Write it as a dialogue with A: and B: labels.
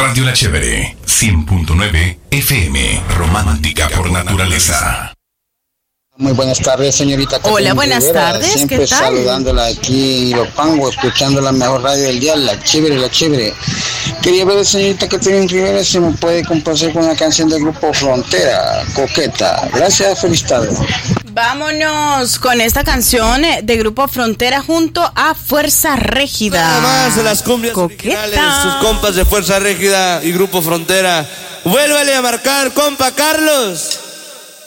A: Radio La Chévere, 100.9 FM, romántica por naturaleza.
B: Muy buenas tardes, señorita.
C: Hola, buenas tardes,
B: siempre
C: ¿qué tal?
B: Saludándola aquí en Ilopango, escuchando la mejor radio del día, La Chévere, La Chévere. Quería ver, señorita Catherine Rivera, si me puede complacer con una canción del grupo Frontera, Coqueta. Gracias, feliz tarde.
C: Vámonos con esta canción de Grupo Frontera junto a Fuerza Régida.
D: Nada más de las cumbias originales, sus compas de Fuerza Régida y Grupo Frontera. Vuélvale a marcar, compa Carlos.